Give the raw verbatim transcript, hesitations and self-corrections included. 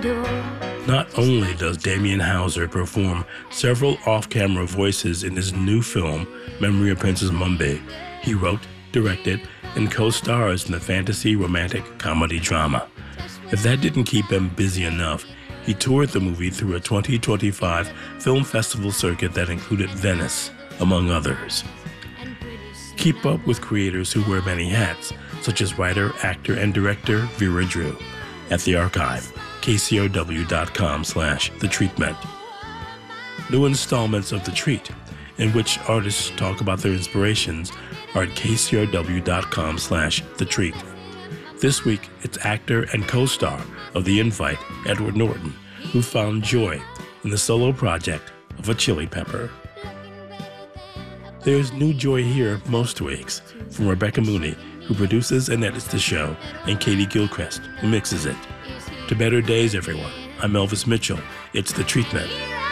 Not only does Damien Hauser perform several off-camera voices in his new film, Memory of Princess Mumbai, he wrote, directed, and co-stars in the fantasy romantic comedy drama. If that didn't keep him busy enough, he toured the movie through a twenty twenty-five film festival circuit that included Venice, among others. Keep up with creators who wear many hats, such as writer, actor, and director Vera Drew, at the archive, K C R W dot com slash The Treatment. New installments of The Treat, in which artists talk about their inspirations, are at K C R W dot com slash The Treat. This week, it's actor and co-star of The Invite, Edward Norton, who found joy in the solo project of a chili pepper. There's new joy here most weeks from Rebecca Mooney, who produces and edits the show, and Katie Gilchrist, who mixes it. To better days, everyone. I'm Elvis Mitchell. It's The Treatment.